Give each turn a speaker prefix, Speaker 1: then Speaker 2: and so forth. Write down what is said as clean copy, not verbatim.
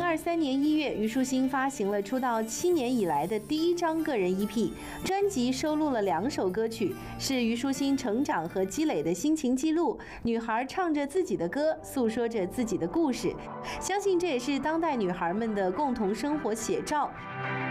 Speaker 1: 2023年1月，虞书欣发行了出道7年以来的第一张个人 EP， 专辑收录了2首歌曲，是虞书欣成长和积累的心情记录。女孩唱着自己的歌，诉说着自己的故事，相信这也是当代女孩们的共同生活写照。